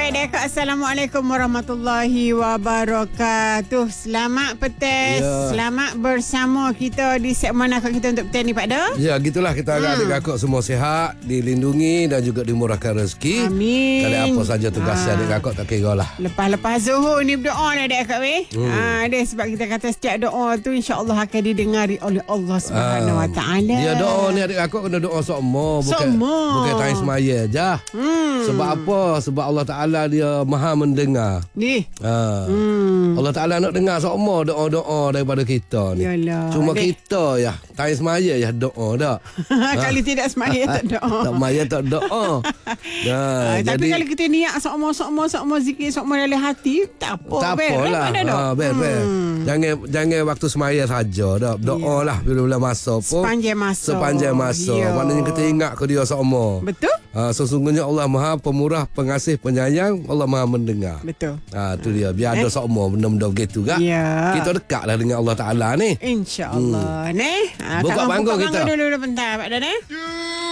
Baik, Dek. Assalamualaikum warahmatullahi wabarakatuh. Selamat petang. Selamat bersama kita di segmen akak kita untuk petang ni, Pak Da. Ya, gitulah kita harap adik kakak semua sihat, dilindungi dan juga dimurahkan rezeki. Amin. Kalau apa saja tugas adik kakak tak kira lah. Lepas Zuhur ni berdoa lah, Dek, Kak weh. Ada sebab kita kata setiap doa tu insya-Allah akan didengari oleh Allah Subhanahu Wa Taala. Ya, doa ni adik kakak kena doa semua, bukan time semaya je. Sebab apa? Sebab Allah Taala dia Maha mendengar. Ni. Allah Taala nak dengar semua doa-doa daripada kita ni. Yalah, Cuma Dek. kita ya, time semaya ya doa dak. Kalau tidak semaya tak doa. Tak maya tak doa. Tapi kalau kita niat sok-mo zikir sok-mo dalam hati, tak apa. Tak apalah. Ber. Jangan waktu semaya saja dak. Doa lah bila-bila masa pun. Sepanjang masa. Maknanya kita ingat ke dia semua. Betul? Sesungguhnya Allah Maha Pemurah, Pengasih, Penyayang. Allah Maha mendengar. Betul. Tu dia. Biar ada semua benda-benda begitu kan. Ya. Kita dekatlah dengan Allah Taala ni. InsyaAllah. Buka Buka panggung kita. Buka panggung dulu bentar, Pak Dan.